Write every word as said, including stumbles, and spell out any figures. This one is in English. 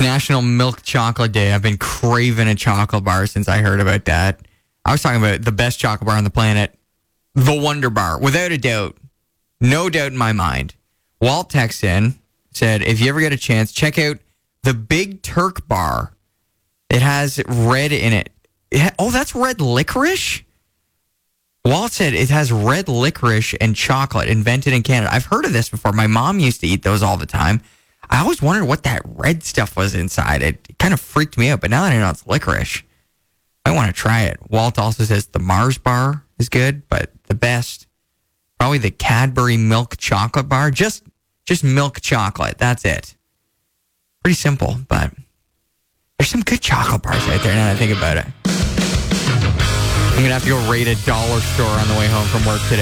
National Milk Chocolate Day. I've been craving a chocolate bar since I heard about that. I was talking about the best chocolate bar on the planet, the Wonder Bar, without a doubt. No doubt in my mind. Walt texted in, said, if you ever get a chance, check out the Big Turk Bar. It has red in it. it ha- oh, that's red licorice? Walt said it has red licorice and chocolate invented in Canada. I've heard of this before. My mom used to eat those all the time. I always wondered what that red stuff was inside. It, it kind of freaked me out, but now that I know it's licorice, I want to try it. Walt also says the Mars Bar is good, but the best, probably the Cadbury Milk Chocolate Bar. Just, just milk chocolate. That's it. Pretty simple, but there's some good chocolate bars out there now that I think about it. I'm going to have to go raid a dollar store on the way home from work today.